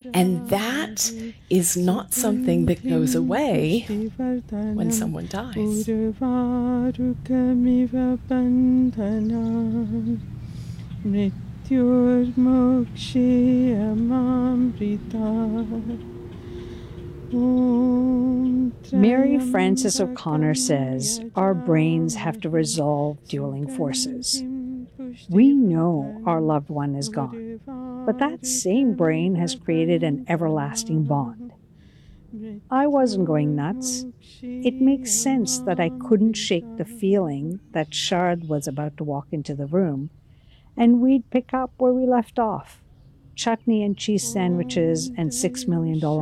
And that is not something that goes away when someone dies. Mary Frances O'Connor says our brains have to resolve dueling forces. We know our loved one is gone, but that same brain has created an everlasting bond. I wasn't going nuts. It makes sense that I couldn't shake the feeling that Shard was about to walk into the room, and we'd pick up where we left off. Chutney and cheese sandwiches and $6 million